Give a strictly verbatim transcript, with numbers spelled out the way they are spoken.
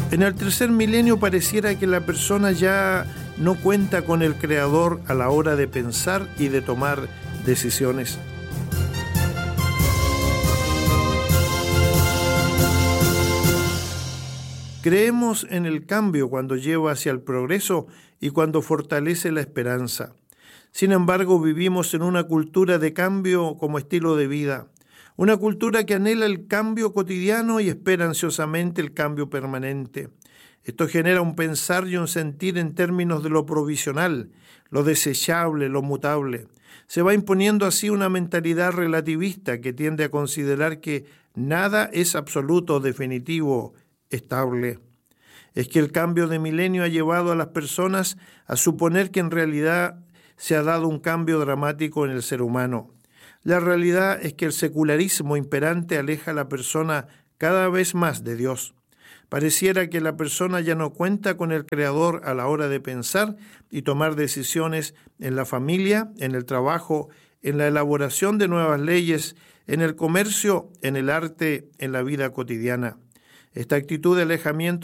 En el tercer milenio pareciera que la persona ya no cuenta con el Creador a la hora de pensar y de tomar decisiones. Creemos en el cambio cuando lleva hacia el progreso y cuando fortalece la esperanza. Sin embargo, vivimos en una cultura de cambio como estilo de vida, una cultura que anhela el cambio cotidiano y espera ansiosamente el cambio permanente. Esto genera un pensar y un sentir en términos de lo provisional, lo desechable, lo mutable. Se va imponiendo así una mentalidad relativista que tiende a considerar que nada es absoluto, definitivo, estable. Es que el cambio de milenio ha llevado a las personas a suponer que en realidad se ha dado un cambio dramático en el ser humano. La realidad es que el secularismo imperante aleja a la persona cada vez más de Dios. Pareciera que la persona ya no cuenta con el Creador a la hora de pensar y tomar decisiones en la familia, en el trabajo, en la elaboración de nuevas leyes, en el comercio, en el arte, en la vida cotidiana. Esta actitud de alejamiento